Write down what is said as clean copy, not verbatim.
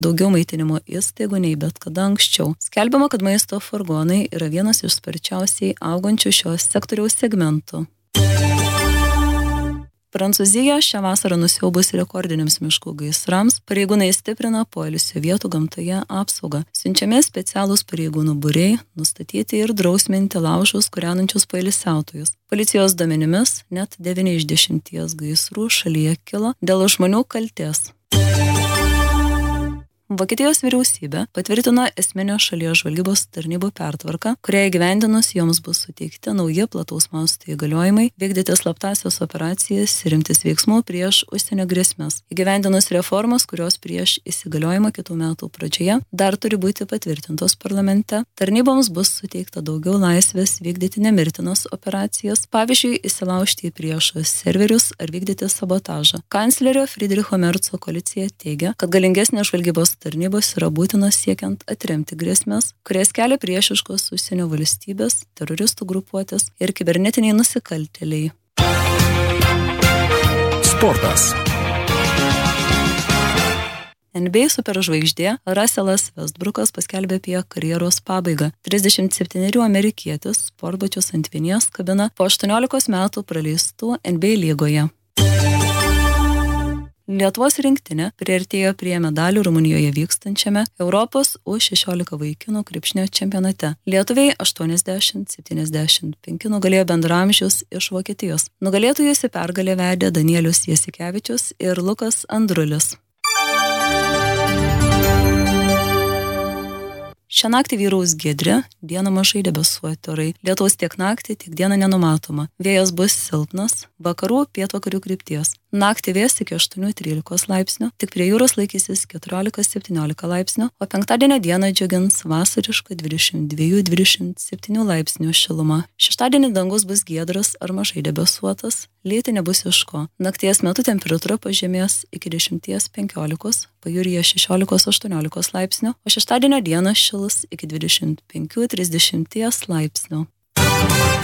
daugiau maitinimo įstaigų nei bet kada anksčiau. Skelbiama, kad maisto furgonai yra vienas iš sparčiausiai augančių šios sektoriaus segmentų. Prancūzija šią vasarą nusiaubus rekordiniams miškų gaisrams, pareigūnai stiprina poilsio vietų gamtoje apsaugą. Siunčiami specialūs pareigūnų būriai nustatyti ir drausminti laužus kūrenančius poilsiautojus. Policijos duomenimis net 9 iš 10 gaisrų šalyje kilo dėl žmonių kaltės. Vokietijos vyriausybė patvirtino esminio šalies žvalgybos tarnybų pertvarką, kurią įgyvendinus joms bus suteikti nauji plataus masto įgaliojimai vykdyti slaptąsias operacijas ir imtis veiksmų prieš užsienio grėsmes. Įgyvendinus reformas, kurios prieš įsigaliojimą kitų metų pradžioje dar turi būti patvirtintos parlamente, tarnyboms bus suteikta daugiau laisvės vykdyti nemirtinas operacijas, pavyzdžiui, įsilaužti į priešo serverius ar vykdyti sabotažą. Kanclerio Friedricho Merco koalicija teigia, kad galingesnės žvalgybos tarnybos yra būtinos siekiant atremti grėsmes, kurias kelia priešiškos užsienio valstybės, teroristų grupuotės ir kibernetiniai nusikaltėliai. Sportas. NBA superžvaigždė Russellas Westbrookas paskelbė apie karjeros pabaigą. 37 amerikietis sportbačius ant vinies kabina po 18 metų praleistų NBA lygoje. Lietuvos rinktinė priartėjo prie medalių Rumunijoje vykstančiame Europos U16 vaikinų krepšinio čempionate. Lietuviai 80-75 nugalėjo bendraamžius iš Vokietijos. Nugalėtojus į pergalę vedė Danielius Jasikevičius ir Lukas Andrulis. Šią naktį vyraus giedri, dieną mažai debesuoti orai. Lietaus tiek naktį, tiek dieną nenumatoma. Vėjas bus silpnas, vakarų pietvakarių krypties. Naktį vėjas iki 8-13 laipsnių, tik prie jūros laikysis 14-17 laipsnių, o penktadienio dieną džiugins vasariška 22-27 laipsnių šiluma. Šeštadienį dangus bus giedras ar mažai debesuotas, lyti nebus iš ko. Nakties metu temperatūra pažemės iki 10-15, pajūryje 16-18 laipsnių, o šeštadienio dieną šils iki 25-30 laipsnių.